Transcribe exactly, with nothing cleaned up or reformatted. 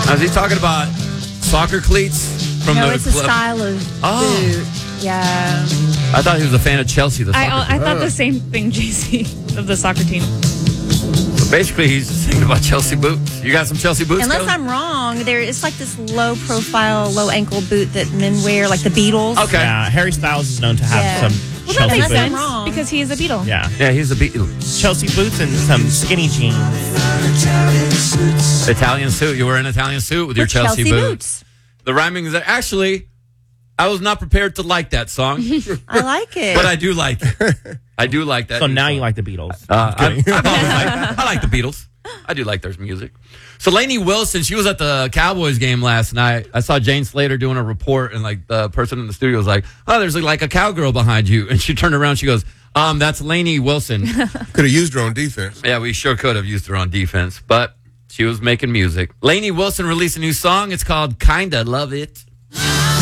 Is he talking about soccer cleats? From no, the it's club? a style of Oh. boot. Yeah. I thought he was a fan of Chelsea. The I, soccer I team. thought the same thing, J C, of the soccer team. So basically, he's just thinking about Chelsea boots. You got some Chelsea boots? Unless Kelly? I'm wrong, there it's like this low profile, low ankle boot that men wear, like the Beatles. Okay. Yeah, Harry Styles is known to have Yeah. some Well, that Chelsea makes Unless I'm boots. sense wrong. because he is a Beatle. Yeah, Yeah, he's a Beatle. Chelsea boots and some skinny jeans. Italian suit. You were in an Italian suit with your With Chelsea, Chelsea boots. boots. The rhyming is actually, I was not prepared to like that song, I like it. but I do like it. I do like that. So now song. you like the Beatles. Uh, I, I've always liked, I like the Beatles. I do like their music. So Lainey Wilson, she was at the Cowboys game last night. I saw Jane Slater doing a report, and like the person in the studio was like, "Oh, there's like a cowgirl behind you," and she turned around. She goes, "Um, that's Lainey Wilson." Could have used her on defense. Yeah, we sure could have used her on defense, but she was making music. Lainey Wilson released a new song. It's called "Kinda Love It."